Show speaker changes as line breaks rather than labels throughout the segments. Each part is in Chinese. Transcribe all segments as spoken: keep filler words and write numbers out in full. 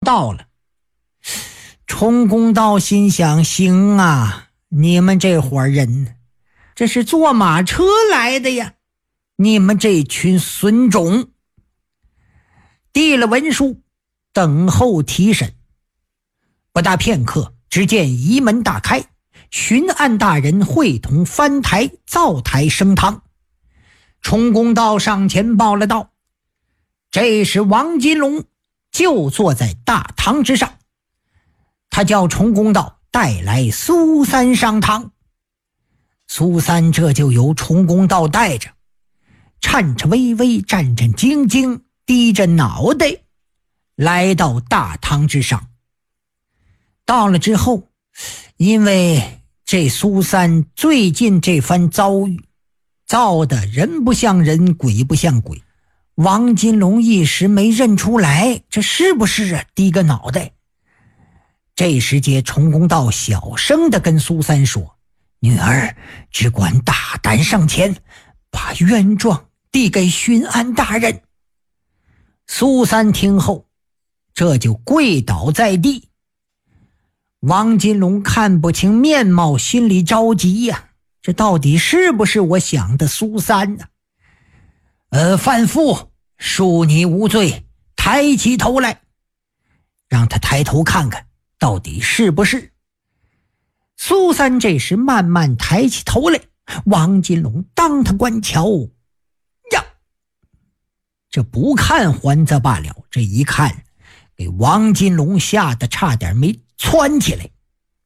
到了。崇公道心想，行啊，你们这伙人这是坐马车来的呀，你们这群损种。递了文书，等候提审。不大片刻，只见仪门大开，巡按大人会同翻台灶台升堂。崇公道上前报了道：这是王金龙，就坐在大堂之上。他叫崇公道带来苏三上堂。苏三这就由崇公道带着，颤颤巍巍，战战兢兢，低着脑袋来到大堂之上。到了之后，因为这苏三最近这番遭遇，造的人不像人，鬼不像鬼，王金龙一时没认出来，这是不是啊？低个脑袋。这时节，崇公道小声地跟苏三说：女儿只管大胆上前，把冤状递给巡按大人。苏三听后，这就跪倒在地。王金龙看不清面貌，心里着急呀、啊，这到底是不是我想的苏三呢、啊？呃，范父，恕你无罪，抬起头来。让他抬头看看到底是不是。苏三这时慢慢抬起头来，王金龙当他观瞧呀，这不看还则罢了，这一看给王金龙吓得差点没窜起来。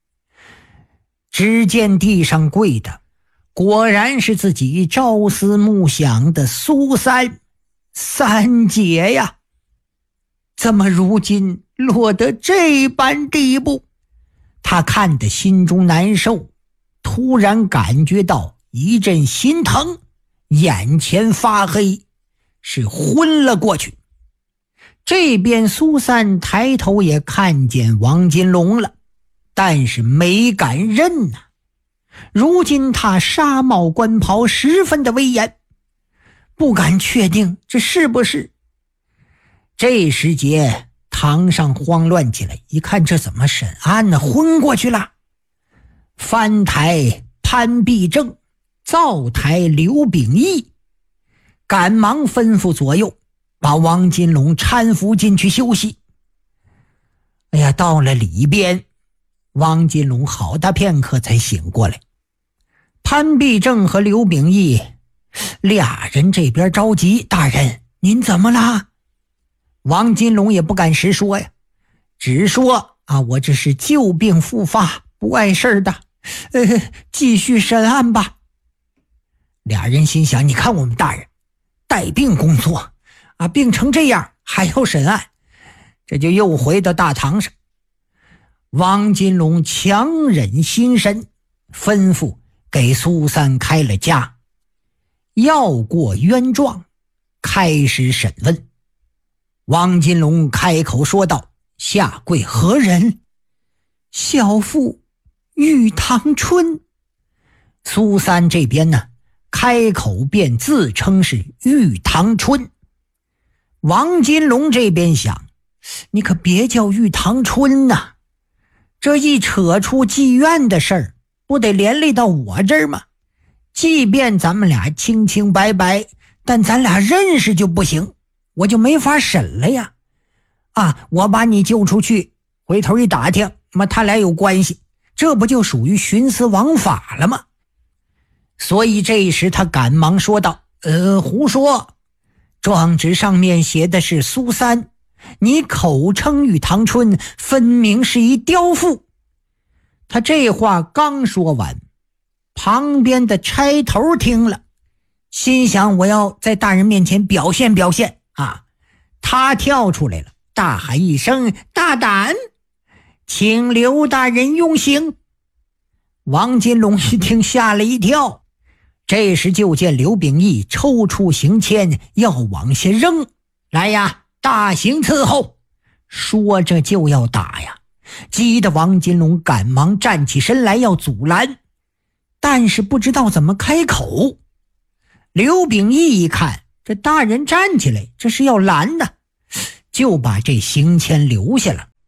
只见地上跪的果然是自己朝思暮想的苏三三姐呀，怎么如今落得这般地步？他看得心中难受，突然感觉到一阵心疼，眼前发黑，是昏了过去。这边苏三抬头也看见王金龙了，但是没敢认呐、啊。如今他纱帽官袍十分的威严，不敢确定这是不是。这时节堂上慌乱起来，一看这怎么审案呢？昏过去了。翻台潘必正，灶台刘秉义，赶忙吩咐左右把王金龙搀扶进去休息。哎呀，到了里边，王金龙好大片刻才醒过来。潘必正和刘秉义俩人这边着急：大人，您怎么了？王金龙也不敢实说呀，只说啊，我这是旧病复发，不碍事的，呃，继续审案吧。俩人心想，你看我们大人带病工作啊，病成这样还要审案，这就又回到大堂上。王金龙强忍心神，吩咐给苏三开了家，要过冤状，开始审问。王金龙开口说道：下跪何人？小妇玉堂春。苏三这边呢，开口便自称是玉堂春。王金龙这边想，你可别叫玉堂春呐、啊，这一扯出妓院的事儿，不得连累到我这儿吗？即便咱们俩清清白白，但咱俩认识就不行，我就没法审了呀。啊，我把你救出去，回头一打听，嘛他俩有关系，这不就属于徇私枉法了吗？所以这时他赶忙说道：呃，胡说，状纸上面写的是苏三，你口称玉堂春，分明是一刁妇。他这话刚说完，旁边的差头听了，心想我要在大人面前表现表现啊！他跳出来了，大喊一声：大胆，请刘大人用刑。王金龙一听吓了一跳，这时就见刘秉义抽出刑签要往下扔，来呀，大刑伺候！说着就要打呀，急得王金龙赶忙站起身来要阻拦，但是不知道怎么开口。刘秉义一看这大人站起来，这是要拦的，就把这刑签留下了。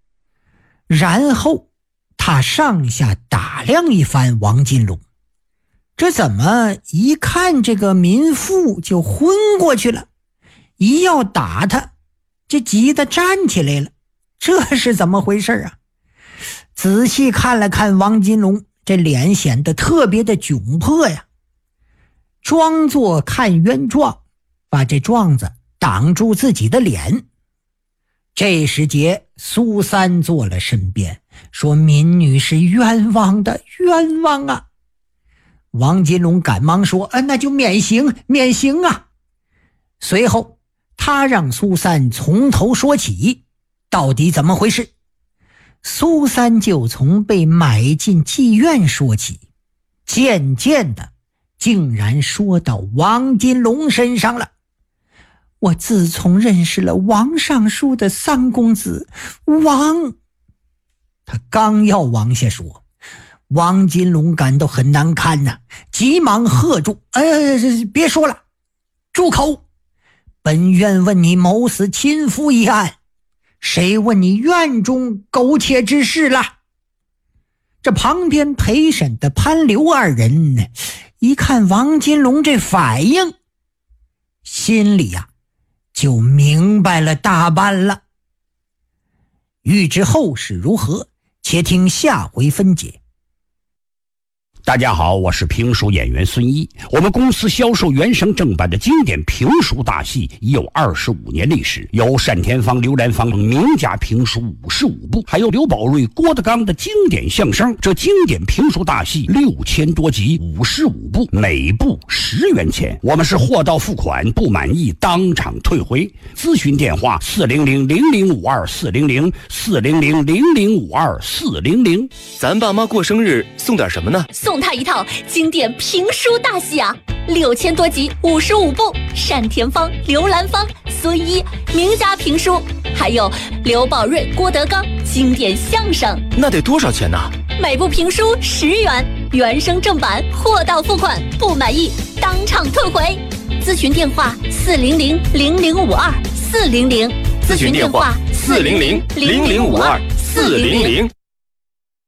然后他上下打量一番王金龙，这怎么一看这个民妇就昏过去了，一要打他，这急得站起来了，这是怎么回事啊？仔细看了看王金龙，这脸显得特别的窘迫呀，装作看冤状，把这状子挡住自己的脸。这时节，苏三坐了身边，说：“民女是冤枉的，冤枉啊！”王金龙赶忙说：“呃，那就免刑，免刑啊！”随后，他让苏三从头说起，到底怎么回事？苏三就从被买进妓院说起，渐渐的，竟然说到王金龙身上了。我自从认识了王尚书的三公子王，他刚要往下说，王金龙感到很难堪呐、啊，急忙喝住：“哎，别说了，住口！本院问你谋死亲夫一案，谁问你院中苟且之事了？”这旁边陪审的潘刘二人呢，一看王金龙这反应，心里呀、啊、就明白了大半了。欲知后事如何，且听下回分解。
大家好，我是评书演员孙一。我们公司销售原声正版的经典评书大戏已有二十五年历史，有单田芳、刘兰芳名家评书五十五部，还有刘宝瑞、郭德纲的经典相声。这经典评书大戏六千多集，五十五部，每部十元钱。我们是货到付款，不满意当场退回。咨询电话：四零零零零五二四零零四零零零零五二四零零。
咱爸妈过生日送点什么呢？
送他一套经典评书大戏啊，六千多集，五十五部，单田芳、刘兰芳、孙一名家评书，还有刘宝瑞、郭德纲经典相声。
那得多少钱呢？
每部评书十元，原声正版，货到付款，不满意当场退回。咨询电话：四零零零零五二四零零。
咨询电话：四零零零零五二四零零。